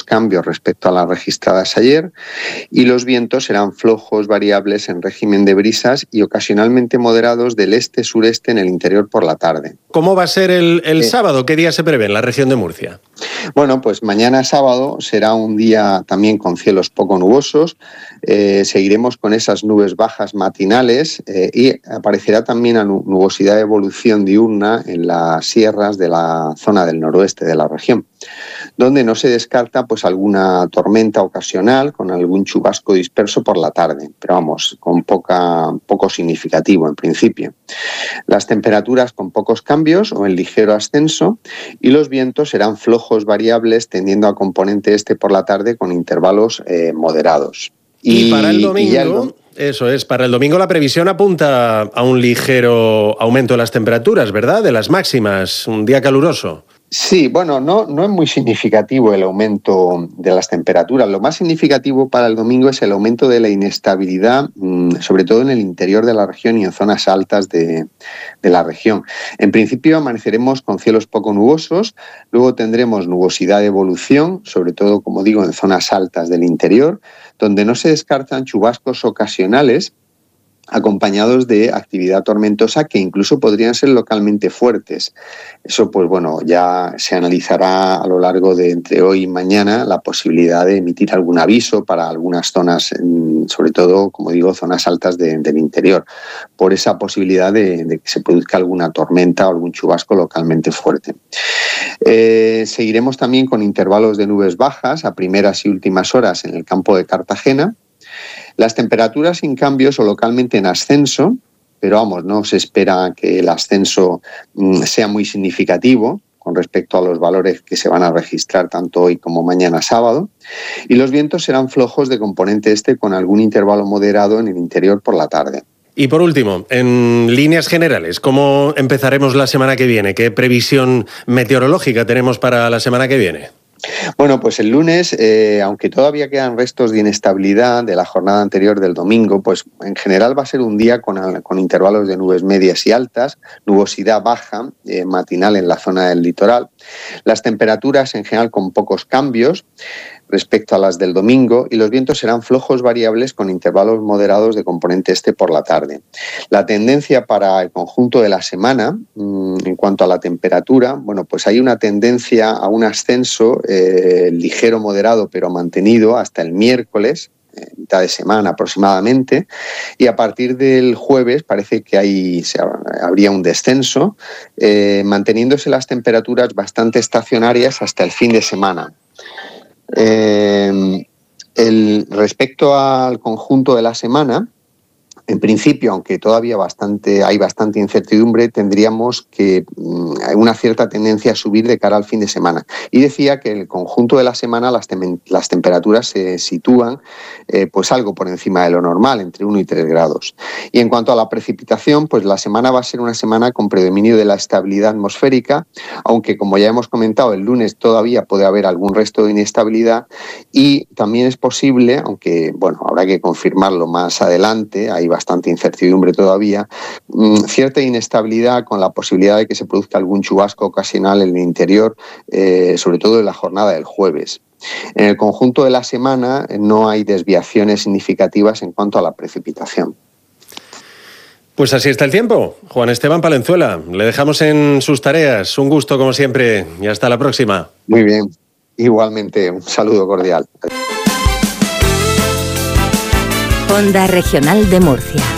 cambios respecto a las registradas ayer, y los vientos serán flojos variables en régimen de brisas y ocasionalmente moderados del este-sureste en el interior por la tarde. ¿Cómo va a ser el sábado? ¿Qué día se prevé en la región de Murcia? Bueno, pues mañana sábado será un día también con cielos poco nubosos. Seguiremos con esas nubes bajas matinales y aparecerá también la nubosidad de evolución diurna en las sierras de la zona del noroeste de la región, donde no se descarta pues alguna tormenta ocasional con algún chubasco disperso por la tarde, pero vamos, con poco significativo en principio. Las temperaturas con pocos cambios o en ligero ascenso, y los vientos serán flojos variables tendiendo a componente este por la tarde con intervalos moderados. Y para el domingo, para el domingo la previsión apunta a un ligero aumento de las temperaturas, ¿verdad? De las máximas, un día caluroso. Sí, bueno, no es muy significativo el aumento de las temperaturas. Lo más significativo para el domingo es el aumento de la inestabilidad, sobre todo en el interior de la región y en zonas altas de la región. En principio amaneceremos con cielos poco nubosos, luego tendremos nubosidad de evolución, sobre todo, como digo, en zonas altas del interior, donde no se descartan chubascos ocasionales, acompañados de actividad tormentosa que incluso podrían ser localmente fuertes. Eso, pues bueno, ya se analizará a lo largo de entre hoy y mañana la posibilidad de emitir algún aviso para algunas zonas, sobre todo, como digo, zonas altas del interior, por esa posibilidad de que se produzca alguna tormenta o algún chubasco localmente fuerte. Seguiremos también con intervalos de nubes bajas a primeras y últimas horas en el campo de Cartagena. Las temperaturas sin cambios o localmente en ascenso, pero vamos, no se espera que el ascenso sea muy significativo con respecto a los valores que se van a registrar tanto hoy como mañana sábado, y los vientos serán flojos de componente este con algún intervalo moderado en el interior por la tarde. Y por último, en líneas generales, ¿cómo empezaremos la semana que viene? ¿Qué previsión meteorológica tenemos para la semana que viene? Bueno, pues el lunes, aunque todavía quedan restos de inestabilidad de la jornada anterior del domingo, pues en general va a ser un día con intervalos de nubes medias y altas, nubosidad baja matinal en la zona del litoral, las temperaturas en general con pocos cambios respecto a las del domingo, y los vientos serán flojos variables con intervalos moderados de componente este por la tarde. La tendencia para el conjunto de la semana, en cuanto a la temperatura, bueno, pues hay una tendencia a un ascenso ligero, moderado, pero mantenido hasta el miércoles, mitad de semana aproximadamente, y a partir del jueves parece que habría un descenso, manteniéndose las temperaturas bastante estacionarias hasta el fin de semana. Respecto al conjunto de la semana, en principio, aunque todavía hay bastante incertidumbre, tendríamos que una cierta tendencia a subir de cara al fin de semana. Y decía que en el conjunto de la semana las temperaturas se sitúan pues algo por encima de lo normal, entre 1 y 3 grados. Y en cuanto a la precipitación, pues la semana va a ser una semana con predominio de la estabilidad atmosférica, aunque, como ya hemos comentado, el lunes todavía puede haber algún resto de inestabilidad, y también es posible, aunque bueno, habrá que confirmarlo más adelante, hay bastante incertidumbre todavía, cierta inestabilidad con la posibilidad de que se produzca algún chubasco ocasional en el interior, sobre todo en la jornada del jueves. En el conjunto de la semana no hay desviaciones significativas en cuanto a la precipitación. Pues así está el tiempo. Juan Esteban Palenzuela, le dejamos en sus tareas. Un gusto como siempre y hasta la próxima. Muy bien, igualmente, un saludo cordial. Onda Regional de Murcia.